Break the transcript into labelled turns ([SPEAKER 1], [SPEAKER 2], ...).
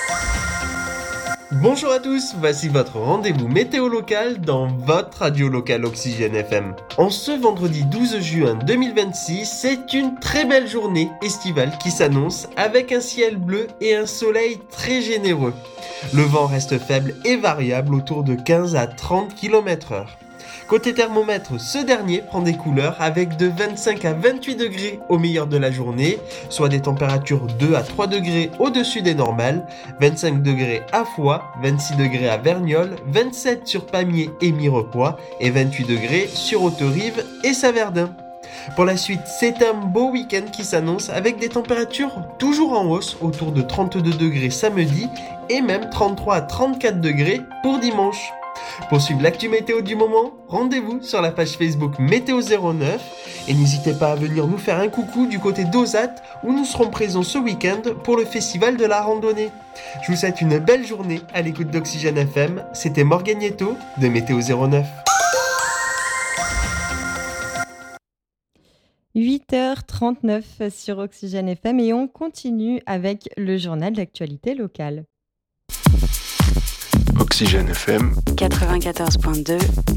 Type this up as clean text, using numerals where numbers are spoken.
[SPEAKER 1] Bonjour à tous, voici votre rendez-vous météo local dans votre radio locale Oxygène FM. En ce vendredi 12 juin 2026, c'est une très belle journée estivale qui s'annonce avec un ciel bleu et un soleil très généreux. Le vent reste faible et variable autour de 15 à 30 km/h. Côté thermomètre, ce dernier prend des couleurs avec de 25 à 28 degrés au meilleur de la journée, soit des températures 2 à 3 degrés au-dessus des normales, 25 degrés à Foix, 26 degrés à Verniolle, 27 sur Pamiers et Mirepoix et 28 degrés sur Haute-Rive et Saverdun. Pour la suite, c'est un beau week-end qui s'annonce avec des températures toujours en hausse autour de 32 degrés samedi et même 33 à 34 degrés pour dimanche. Pour suivre l'actu météo du moment, rendez-vous sur la page Facebook Météo09 et n'hésitez pas à venir nous faire un coucou du côté d'Ozat où nous serons présents ce week-end pour le festival de la randonnée. Je vous souhaite une belle journée à l'écoute d'Oxygène FM, c'était Morganietto de Météo09.
[SPEAKER 2] 8h39 sur Oxygène FM et on continue avec le journal d'actualité locale.
[SPEAKER 3] Oxygène FM
[SPEAKER 4] 94.2